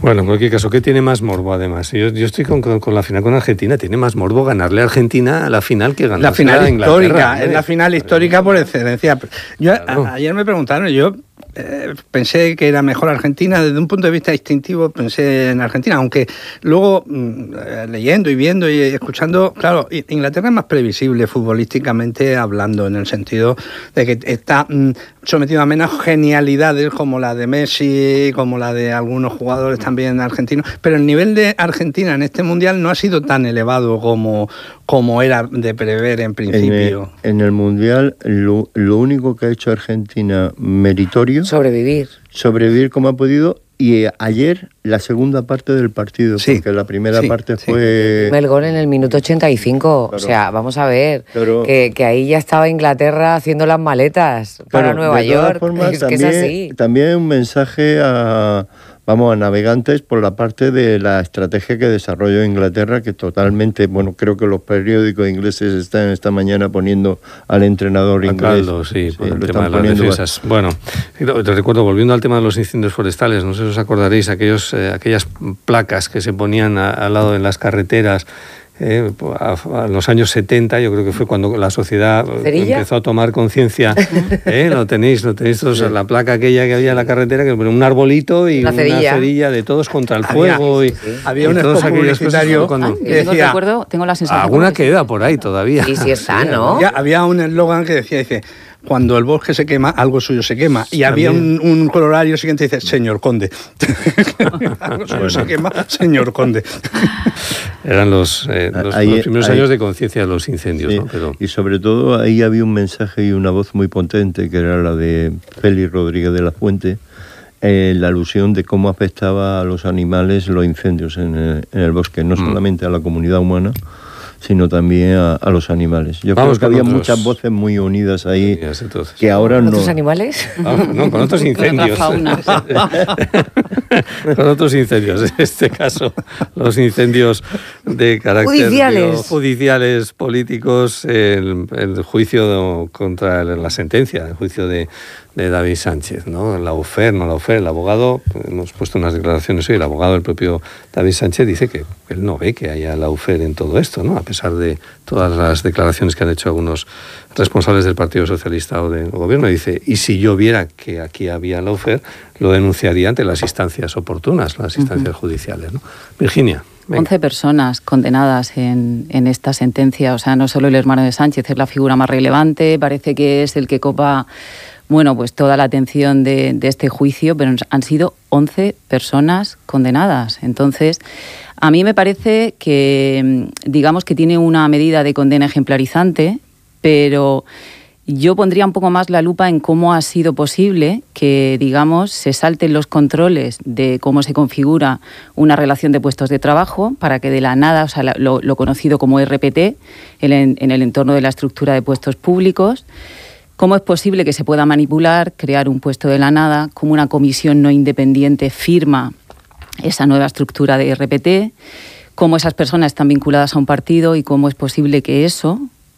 Bueno, en cualquier caso, ¿qué tiene más morbo además? Yo estoy con la final con Argentina. Tiene más morbo ganarle a Argentina a la final que ganarle la final a Inglaterra. Histórica, es la final histórica por excelencia. Ayer me preguntaron, yo pensé que era mejor Argentina, desde un punto de vista instintivo pensé en Argentina, aunque luego leyendo y viendo y escuchando, claro, Inglaterra es más previsible futbolísticamente hablando, en el sentido de que está sometido a menos genialidades como la de Messi, como la de algunos jugadores también argentinos, pero el nivel de Argentina en este Mundial no ha sido tan elevado como era de prever en principio. En el Mundial, lo único que ha hecho Argentina meritorio... Sobrevivir como ha podido, y ayer la segunda parte del partido, porque la primera parte fue... El gol en el minuto 85, claro. O sea, vamos a ver, que ahí ya estaba Inglaterra haciendo las maletas para Nueva York, formas, que es así. También un mensaje a navegantes por la parte de la estrategia que desarrolló Inglaterra, que totalmente, creo que los periódicos ingleses están esta mañana poniendo al entrenador inglés. Caldo, sí, por el tema de las defensas. Bueno, te recuerdo, volviendo al tema de los incendios forestales, no sé si os acordaréis, aquellas placas que se ponían al lado de las carreteras, a los años 70, yo creo que fue cuando la sociedad empezó a tomar conciencia. Lo tenéis todos, la placa aquella que había en la carretera, que un arbolito y una cerilla de todos contra el fuego. Había un expo publicitario que decía... Tengo la sensación... Alguna queda por ahí todavía. Sí, está, ¿no? Había un eslogan que decía, cuando el bosque se quema, algo suyo se quema. Y había un corolario siguiente que dice, señor conde. Algo suyo se quema, señor conde. Eran los primeros años de conciencia de los incendios, ¿no? Pero... Y sobre todo ahí había un mensaje y una voz muy potente, que era la de Félix Rodríguez de la Fuente, la alusión de cómo afectaba a los animales los incendios en el bosque, no solamente a la comunidad humana, sino también a los animales. Yo creo que había muchas voces muy unidas ahí, que ahora no... ¿Con otros animales? No, con otros incendios. Con otros incendios, en este caso, los incendios de carácter judiciales, políticos, el juicio contra la sentencia, el juicio de David Sánchez, ¿no? El abogado, hemos puesto unas declaraciones hoy, el abogado del propio David Sánchez dice que él no ve que haya lawfare en todo esto, ¿no? A pesar de todas las declaraciones que han hecho algunos responsables del Partido Socialista o del Gobierno, dice, y si yo viera que aquí había lawfare, lo denunciaría ante las instancias oportunas, las instancias judiciales, ¿no? Virginia. Venga. 11 personas condenadas en esta sentencia, o sea, no solo el hermano de Sánchez es la figura más relevante, parece que es el que copa... pues toda la atención de este juicio, pero han sido 11 personas condenadas. Entonces, a mí me parece que, digamos que tiene una medida de condena ejemplarizante, pero yo pondría un poco más la lupa en cómo ha sido posible que, digamos, se salten los controles de cómo se configura una relación de puestos de trabajo para que de la nada, o sea, lo conocido como RPT, en el entorno de la estructura de puestos públicos. ¿Cómo es posible que se pueda manipular, crear un puesto de la nada, cómo una comisión no independiente firma esa nueva estructura de RPT, cómo esas personas están vinculadas a un partido y cómo es posible que eso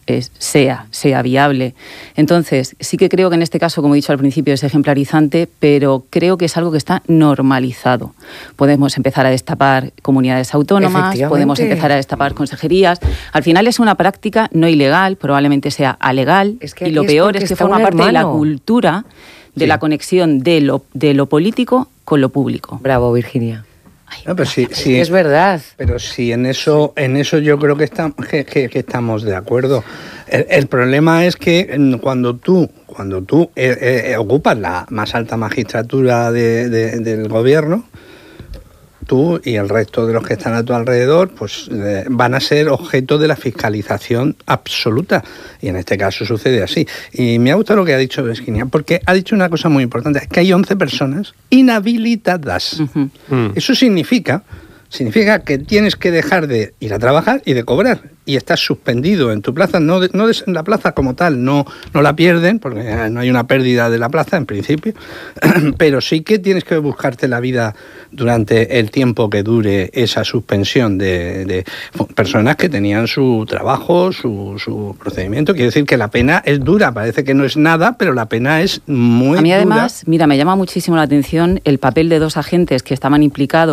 sea viable? Entonces, sí que creo que en este caso, como he dicho al principio, es ejemplarizante, pero creo que es algo que está normalizado. Podemos empezar a destapar comunidades autónomas, podemos empezar a destapar consejerías. Al final es una práctica no ilegal, probablemente sea alegal, y lo peor es que forma parte de la cultura de la conexión de lo político con lo público. Bravo, Virginia. No, pero sí, es verdad. Pero sí, en eso yo creo que estamos de acuerdo. El problema es que cuando tú ocupas la más alta magistratura del gobierno, tú y el resto de los que están a tu alrededor, pues van a ser objeto de la fiscalización absoluta. Y en este caso sucede así. Y me ha gustado lo que ha dicho Virginia, porque ha dicho una cosa muy importante, es que hay 11 personas inhabilitadas. Eso significa que tienes que dejar de ir a trabajar y de cobrar. Y estás suspendido en tu plaza, no en la plaza como tal, no la pierden, porque no hay una pérdida de la plaza en principio, pero sí que tienes que buscarte la vida durante el tiempo que dure esa suspensión de personas que tenían su trabajo, su procedimiento. Quiere decir que la pena es dura, parece que no es nada, pero la pena es muy dura. A mí además, mira, me llama muchísimo la atención el papel de dos agentes que estaban implicados